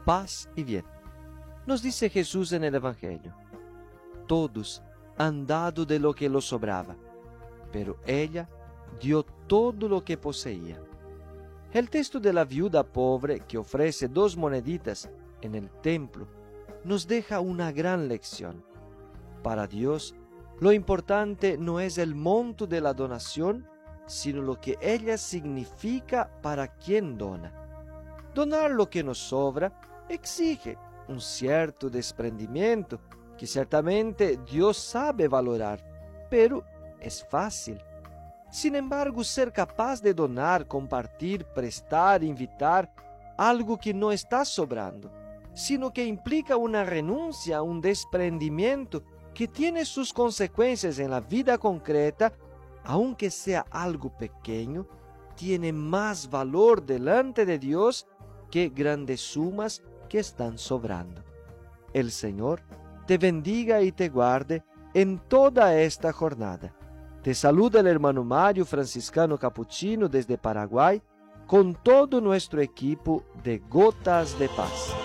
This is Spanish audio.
paz y bien. Nos dice Jesús en el Evangelio: todos han dado de lo que los sobraba, pero ella dio todo lo que poseía. El texto de la viuda pobre que ofrece 2 moneditas en el templo nos deja una gran lección. Para Dios, lo importante no es el monto de la donación, sino lo que ella significa para quien dona. Donar lo que nos sobra exige un cierto desprendimiento que ciertamente Dios sabe valorar, pero es fácil. Sin embargo, ser capaz de donar, compartir, prestar, invitar algo que no está sobrando, sino que implica una renuncia, un desprendimiento que tiene sus consecuencias en la vida concreta, aunque sea algo pequeño, tiene más valor delante de Dios que grandes sumas que están sobrando. El Señor te bendiga y te guarde en toda esta jornada. Te saluda el hermano Mario, franciscano capuchino desde Paraguay, con todo nuestro equipo de Gotas de Paz.